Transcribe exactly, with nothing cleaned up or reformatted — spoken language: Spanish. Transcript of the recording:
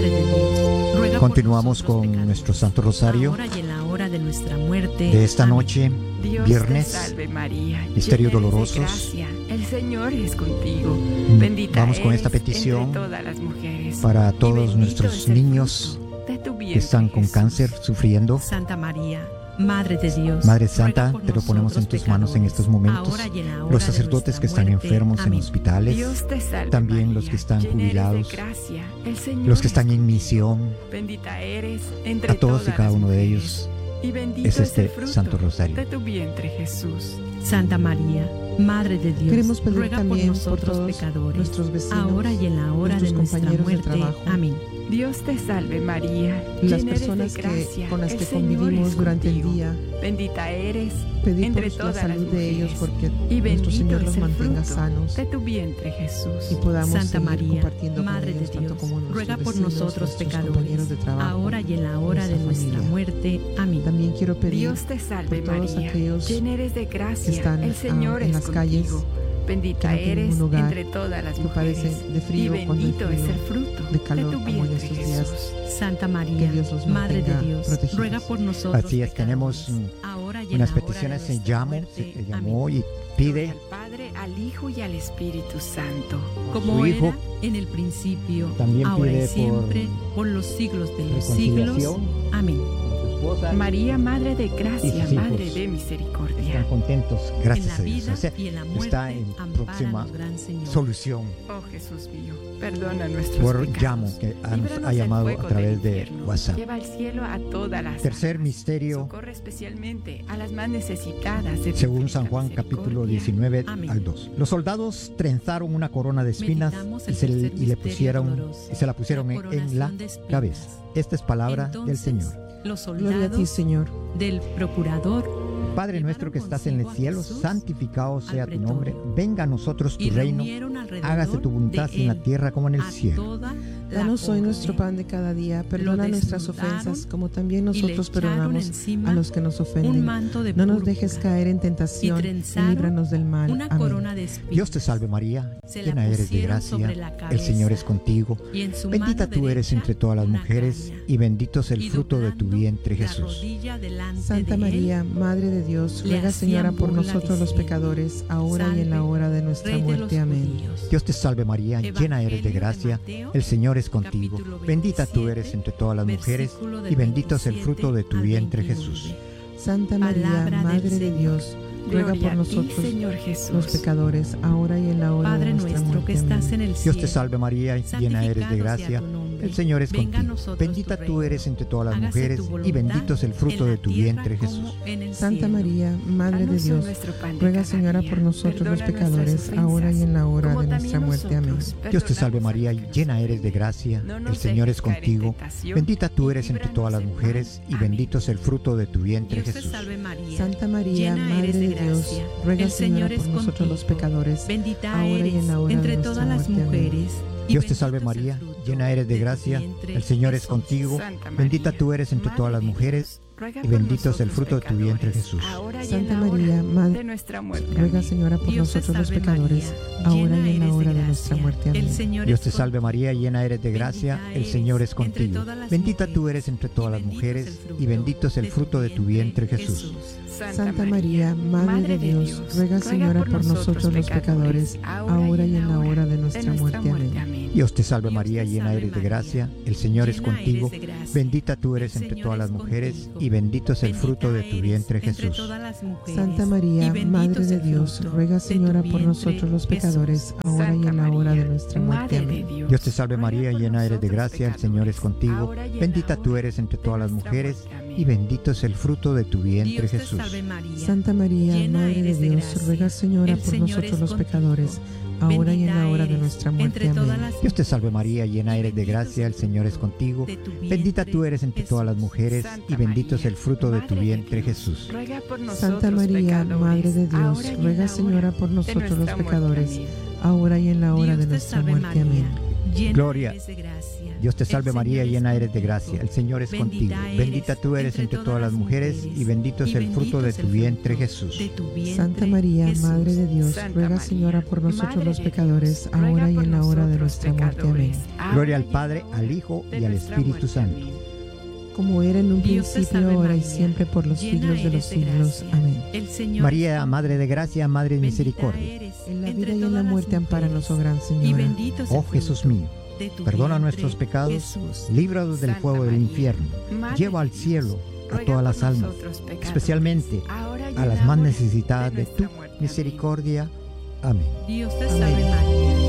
Madre de Dios, ruega Continuamos por nosotros, con nuestro Santo Rosario ahora y en la hora de nuestra muerte. de esta Amén. noche, Dios viernes, te salve María, misterios llena eres de dolorosos. gracia, el Señor es contigo. Mm, Bendita vamos con esta eres petición entre todas las mujeres, para y todos bendito nuestros es el niños fruto de tu que vientre, están con Jesús. cáncer, sufriendo. Santa María, Madre de Dios, Madre ruega Santa, por te lo ponemos en nosotros tus manos en pecadores, estos momentos. ahora y en la hora Los de sacerdotes nuestra que están muerte. enfermos en Amén. hospitales, Dios te salve, también María, los que están llena eres de jubilados, gracia, el Señor los que están es en contigo. misión, Bendita eres entre a todos y todas cada las uno de mujeres, ellos y bendito es el este fruto Santo Rosario. de tu vientre, Jesús. Santa María, Madre de Dios, Queremos pedir ruega por también por nosotros todos pecadores, nuestros vecinos, ahora y en la hora de nuestros nuestra compañeros de muerte. trabajo, Amén. Dios te salve, María, las llena eres de personas que, gracia, con las el que Señor convivimos es durante el contigo. día. Bendita eres Pedir entre por la todas las salud de ellos, mujeres, porque y nuestro bendito Señor es los el mantenga fruto sanos de tu vientre, Jesús. y podamos Santa seguir María, compartiendo Madre con ellos, de tanto Dios, como nuestros ruega por vecinos, nosotros nuestros pecadores, compañeros de trabajo, ahora y en la hora de nuestra nuestra familia. muerte. Amén. También quiero pedir Dios te salve, por todos María, aquellos llena eres de que gracia, están el Señor ah, en es las contigo. calles, Bendita que no tienen eres un hogar, entre todas las que mujeres, padecen de y frío cuando hay bendito es frío, el fruto de calor tu como en vientre, estos días. Jesús. Santa María, Que Dios los Madre de mantenga Dios, protegidos. ruega por nosotros. Así es, tenemos pecadores, mm, ahora y en unas la hora de peticiones en nuestra llamo, muerte. se te Amén. llamó y Gloria pide al Padre, al Hijo y al Espíritu Santo. Como su era Hijo. en el principio, También ahora pide y por siempre, por, los siglos de los siglos. reconciliación Amén. con tu esposa. María, Madre de Y gracia, sus Madre hijos. de misericordia. Están contentos, gracias en la a Dios. vida O sea, y en la muerte, está en próxima ampáranos, gran Señor. solución Oh Jesús mío, perdona nuestros por pecados. llamo que ha- nos Líbranos ha del llamado fuego a través del de infierno. WhatsApp. Lleva al cielo a todas las Tercer almas. misterio, Socorre especialmente a las más necesitadas de tu según San Juan infinita capítulo misericordia. diecinueve Amén. al dos. Los soldados trenzaron una corona de espinas Meditamos y, el se, tercer y le misterio pusieron doloroso, y se la pusieron la en, en coronación la de espinas. cabeza. Esta es palabra Entonces, del Señor. los Gloria a ti, soldados Señor. del procurador Padre llevaron nuestro que estás en el consigo a cielo, Jesús santificado sea al tu nombre. pretorio, Venga a nosotros tu y reino. reunieron alrededor Hágase tu voluntad de en la él tierra como en el a cielo. toda la Danos hoy corte, nuestro pan de cada día. Perdona lo nuestras desnudaron ofensas, como también y le nosotros echaron perdonamos encima a los que nos un ofenden. manto de No nos púrpura dejes caer en tentación y trenzaron líbranos del mal. una Amén. corona de espinas. Dios te salve María, Se la llena eres de pusieron gracia, sobre la el cabeza, Señor es contigo. y en su Bendita mano tú eres derecha entre todas las una mujeres caña, y bendito es el y fruto de tu doblando vientre la Jesús. rodilla delante Santa de María, él, Madre de Dios, le ruega, Señora, hacían por burla nosotros los diciendo: pecadores, ahora y en la Salve, hora de nuestra Rey de los muerte. Amén. judíos. Dios te salve María, llena eres de Evangelio gracia, Mateo, el Señor es contigo. capítulo Bendita tú eres veintisiete, entre todas las mujeres versículo del y bendito es el veintisiete fruto de tu al vientre veintinueve. Jesús. Santa María, Palabra del Madre de Señor. Dios, ruega Gloria por a ti, nosotros Señor Jesús. los pecadores, ahora y en la hora Padre de nuestra nuestro muerte. que estás Amén. en el cielo, Dios te salve María, llena eres de santificado sea gracia, tu nombre. el Señor es Venga a contigo. nosotros Bendita tu tú reino. eres entre todas las Hágase mujeres tu y voluntad bendito es el fruto en de la tu tierra vientre como Jesús. en el Santa cielo. María, Madre de Danos hoy Dios, nuestro pan de ruega, cada Señora, día. por nosotros los Perdona pecadores, nuestras ahora y en la hora como de también nuestra muerte. Amén. nosotros Dios te salve perdonamos María, a los que nos llena eres de gracia, No el nos Señor dejes es caer en contigo. tentación, Bendita tú eres y entre todas las líbranos del mal. mujeres y Amén. bendito es el fruto de tu vientre Dios te Jesús. salve María, Santa María, llena Madre eres de de Dios, gracia, ruega, el Señora, Señor es por nosotros los contigo. pecadores, bendita ahora y eres en la hora entre de todas nuestra las muerte. Amén. mujeres. y Dios te bendito salve es el María, fruto llena eres de tu gracia, vientre, el Señor es Jesús. contigo. Santa Bendita María, tú eres entre Madre todas las de mujeres Dios, ruega y por bendito es el nosotros fruto de tu vientre pecadores, Jesús. ahora y en Santa la María, hora Madre, de nuestra muerte. ruega, Amén. Señora, por Dios te nosotros los salve pecadores, María, ahora llena y en la eres hora de gracia, nuestra muerte. el Amén. Señor Dios es te salve contigo. María, llena eres de gracia, Bendita el Señor eres es entre contigo. todas las Bendita tú mujeres, eres entre y todas las bendito es mujeres el fruto y bendito es el fruto de tu vientre Jesús. Santa María, Madre de Dios, ruega, Señora, por nosotros los pecadores, ahora y en la hora de nuestra muerte. Amén. Dios te salve Dios María, te llena salve, eres de María, gracia, el Señor es llena contigo. eres de gracia, Bendita tú eres el entre Señor todas las es mujeres contigo. y bendito es el Bendita fruto de tu eres vientre entre Jesús. todas las mujeres, Santa y María, bendito Madre es de el Dios, fruto ruega, de tu Señora, por vientre, nosotros los Jesús. pecadores, ahora y Santa en la hora de María, nuestra muerte. Madre de Amén. Dios, Dios te salve ruega María, por llena eres de nosotros gracia, el Señor es pecadores, contigo. ahora y en la Bendita tú hora eres entre de todas las nuestra mujeres muerte. Amén. y bendito es el fruto de tu vientre Dios te Jesús. salve María, Santa María, llena Madre de eres de Dios, gracia, ruega, Señora, el por Señor nosotros es los contigo. pecadores, ahora y en la hora de Bendita nuestra eres muerte. entre todas Amén. las Dios te salve María, llena eres de bendito gracia, es el el Señor es fruto contigo. de tu Bendita vientre, tú eres entre Jesús. todas las mujeres Santa y bendito es el María, fruto de tu Madre de vientre Dios, Jesús. ruega por nosotros Santa María, pecadores, Madre de Dios, ahora y en ruega, la Señora, hora por de nosotros los nuestra muerte. pecadores, Amén. ahora y en la hora Dios de te nuestra salve muerte. María, Amén. llena Gloria. eres de gracia. Dios te salve El María, Señor es llena eres de contigo. gracia. El Señor es Bendita contigo. eres Bendita tú eres entre todas las mujeres y bendito es el fruto de tu vientre, Jesús. de tu vientre, Santa María, Jesús. Madre de Dios, Santa ruega, María, Señora, por nosotros Madre los de pecadores, Dios, ahora ruega y por en la hora de nosotros nuestra muerte. Amén. pecadores, ahora Gloria al y en Padre, la al Hijo de y al nuestra Espíritu muerte. Santo. Amén. Como era en un Dios te principio, salve, ahora y María, siempre, por los llena siglos de los eres de siglos. gracia. Amén. El Señor María, es Madre de gracia, Madre de Bendita misericordia. eres En la entre vida y en la todas las muerte, ampáranos, oh mujeres, Gran y Señora. bendito es el Oh Jesús fruto mío, de tu perdona vientre, nuestros pecados, Jesús. líbranos del Santa fuego del María, infierno, Madre lleva de al Dios, cielo a ruega todas por las almas, nosotros pecadores, especialmente ahora y a en las la más hora necesitadas de nuestra tu muerte. Amén. misericordia. Amén. Dios te Amén. salve María,